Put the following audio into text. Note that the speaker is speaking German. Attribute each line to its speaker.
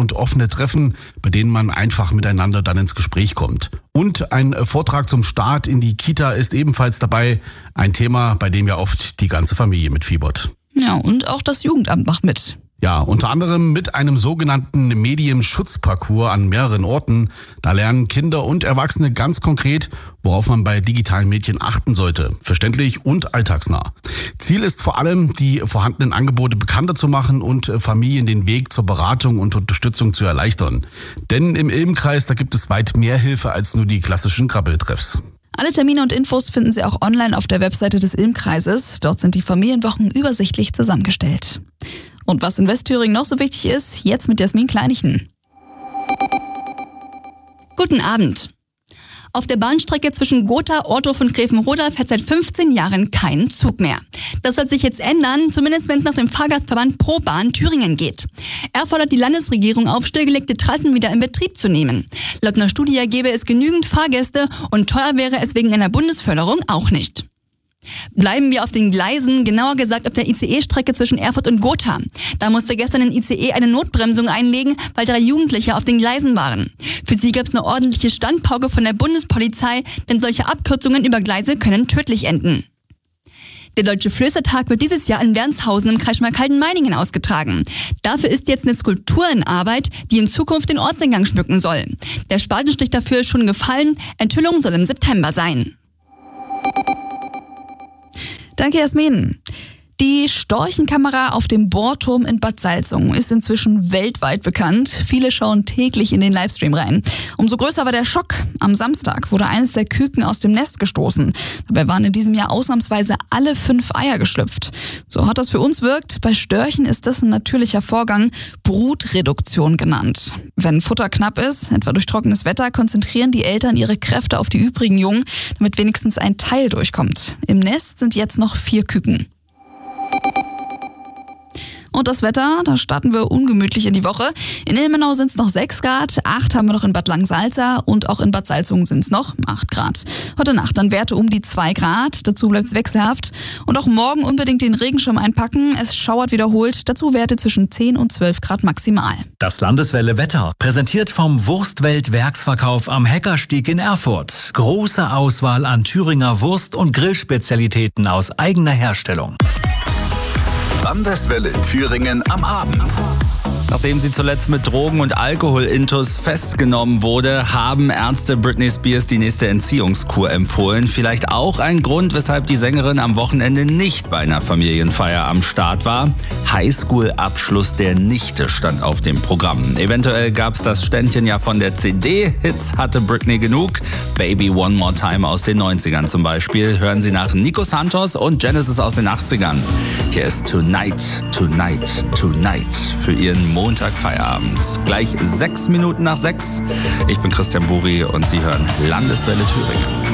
Speaker 1: und offene Treffen, bei denen man einfach miteinander dann ins Gespräch kommt. Und ein Vortrag zum Start in die Kita ist ebenfalls dabei. Ein Thema, bei dem ja oft die ganze Familie mitfiebert.
Speaker 2: Ja, und auch das Jugendamt macht mit.
Speaker 1: Ja, unter anderem mit einem sogenannten Medienschutzparcours an mehreren Orten. Da lernen Kinder und Erwachsene ganz konkret, worauf man bei digitalen Medien achten sollte. Verständlich und alltagsnah. Ziel ist vor allem, die vorhandenen Angebote bekannter zu machen und Familien den Weg zur Beratung und Unterstützung zu erleichtern. Denn im Ilm-Kreis, da gibt es weit mehr Hilfe als nur die klassischen Krabbeltreffs.
Speaker 2: Alle Termine und Infos finden Sie auch online auf der Webseite des Ilm-Kreises. Dort sind die Familienwochen übersichtlich zusammengestellt. Und was in Westthüringen noch so wichtig ist, jetzt mit Jasmin Kleinichen. Guten Abend. Auf der Bahnstrecke zwischen Gotha, Ohrdruf und Grevenroda fährt seit 15 Jahren kein Zug mehr. Das soll sich jetzt ändern, zumindest wenn es nach dem Fahrgastverband ProBahn Thüringen geht. Er fordert die Landesregierung auf, stillgelegte Trassen wieder in Betrieb zu nehmen. Laut einer Studie gäbe es genügend Fahrgäste und teuer wäre es wegen einer Bundesförderung auch nicht. Bleiben wir auf den Gleisen, genauer gesagt auf der ICE-Strecke zwischen Erfurt und Gotha. Da musste gestern ein ICE eine Notbremsung einlegen, weil 3 Jugendliche auf den Gleisen waren. Für sie gab es eine ordentliche Standpauke von der Bundespolizei, denn solche Abkürzungen über Gleise können tödlich enden. Der Deutsche Flößertag wird dieses Jahr in Wernshausen im Kreis Schmalkalden-Meiningen ausgetragen. Dafür ist jetzt eine Skulptur in Arbeit, die in Zukunft den Ortseingang schmücken soll. Der Spatenstich dafür ist schon gefallen, Enthüllung soll im September sein. Danke, Jasmin. Die Storchenkamera auf dem Bohrturm in Bad Salzungen ist inzwischen weltweit bekannt. Viele schauen täglich in den Livestream rein. Umso größer war der Schock. Am Samstag wurde eines der Küken aus dem Nest gestoßen. Dabei waren in diesem Jahr ausnahmsweise alle 5 Eier geschlüpft. So hart das für uns wirkt, bei Störchen ist das ein natürlicher Vorgang, Brutreduktion genannt. Wenn Futter knapp ist, etwa durch trockenes Wetter, konzentrieren die Eltern ihre Kräfte auf die übrigen Jungen, damit wenigstens ein Teil durchkommt. Im Nest sind jetzt noch 4 Küken. Und das Wetter, da starten wir ungemütlich in die Woche. In Ilmenau sind es noch 6 Grad, 8 haben wir noch in Bad Langsalza und auch in Bad Salzungen sind es noch 8 Grad. Heute Nacht dann Werte um die 2 Grad, dazu bleibt es wechselhaft. Und auch morgen unbedingt den Regenschirm einpacken, es schauert wiederholt, dazu Werte zwischen 10 und 12 Grad maximal.
Speaker 3: Das Landeswelle Wetter, präsentiert vom Wurstwelt-Werksverkauf am Heckerstieg in Erfurt. Große Auswahl an Thüringer Wurst- und Grillspezialitäten aus eigener Herstellung.
Speaker 4: Landeswelle Thüringen am Abend.
Speaker 5: Nachdem sie zuletzt mit Drogen- und Alkoholintus festgenommen wurde, haben Ärzte Britney Spears die nächste Entziehungskur empfohlen. Vielleicht auch ein Grund, weshalb die Sängerin am Wochenende nicht bei einer Familienfeier am Start war. Highschool-Abschluss der Nichte stand auf dem Programm. Eventuell gab es das Ständchen ja von der CD. Hits hatte Britney genug. Baby One More Time aus den 90ern zum Beispiel. Hören Sie nach Nico Santos und Genesis aus den 80ern. Hier ist Tonight, Tonight, Tonight für Ihren Montagfeierabend. Gleich 6 Minuten nach 6. Ich bin Christian Buri und Sie hören Landeswelle Thüringen.